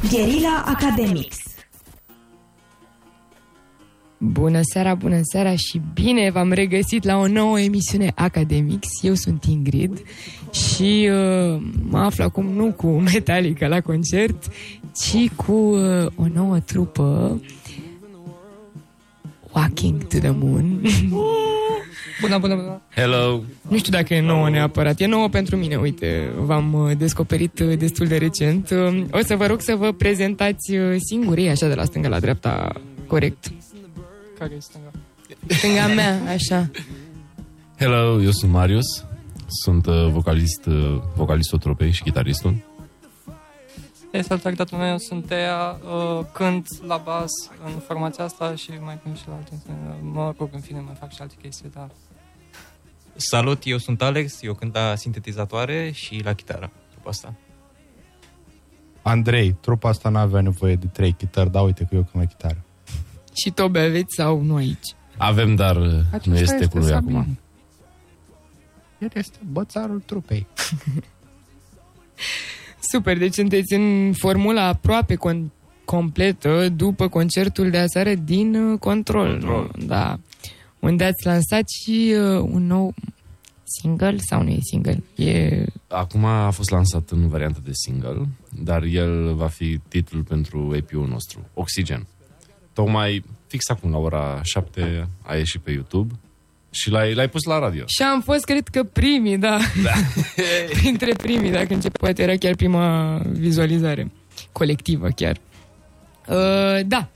Guerilla Academics. Bună seara și bine v-am regăsit la o nouă emisiune Academics. Eu sunt Ingrid și mă aflu acum nu cu Metallica la concert, ci cu o nouă trupă, Walking to the Moon. Bună. Hello. Nu știu dacă e nouă neapărat. E nouă pentru mine, uite, v-am descoperit destul de recent. O să vă rog să vă prezentați singurii, așa de la stânga la dreapta, corect. Care e stânga? Stânga mea, așa. Hello, eu sunt Marius. Sunt vocalistul trupei și chitaristul. Salutatul meu, sunt Tea, cânt la bas în formația asta și mai cânt și la alte. Mă rog, în fine, mai fac și alte chestii, dar... Salut, eu sunt Alex, eu cânt la sintetizatoare și la chitară, trupa asta. Andrei, trupa asta n-avea nevoie de 3 chitări, dar uite că eu cânt la chitară. Și Tobe aveți sau nu aici? Avem, dar nu este cu lui acum. El este bățarul trupei. Super, deci sunteți în formula aproape completă după concertul de aseară din Control. Nu? Da. Unde ați lansat și un nou single sau nu e single? Acum a fost lansat în variantă de single, dar el va fi titlul pentru EP-ul nostru, Oxygen. Tocmai fix acum la ora 7 a ieșit pe YouTube și l-ai pus la radio. Și am fost, cred că, primii, da. Printre primii, dacă poate era chiar prima vizualizare colectivă chiar. Da.